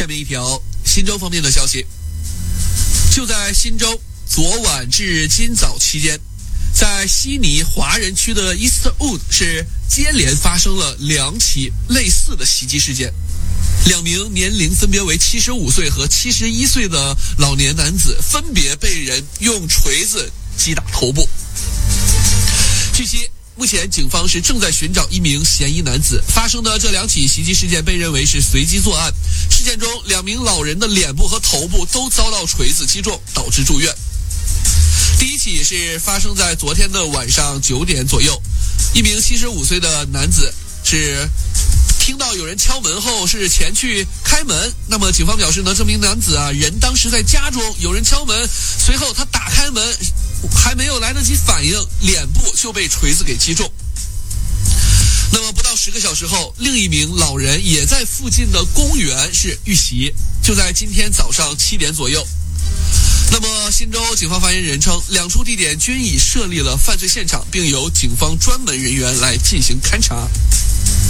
下面一条新州方面的消息，就在新州昨晚至今早期间，在悉尼华人区的 Eastwood 是接连发生了2起类似的袭击事件，2名年龄分别为75岁和71岁的老年男子分别被人用锤子击打头部。据悉，目前警方是正在寻找一名嫌疑男子。发生的这2起袭击事件被认为是随机作案。事件中2名老人的脸部和头部都遭到锤子击中，导致住院。第一起是发生在昨天的晚上9点左右，一名75岁的男子是听到有人敲门后是前去开门。那么警方表示呢，这名男子人当时在家中，有人敲门，随后他打开门，还没有来得及反应，脸部就被锤子给击中。那么不到10个小时后，另一名老人也在附近的公园是遇袭，就在今天早上7点左右。那么新州警方发言人称，2处地点均已设立了犯罪现场，并由警方专门人员来进行勘查。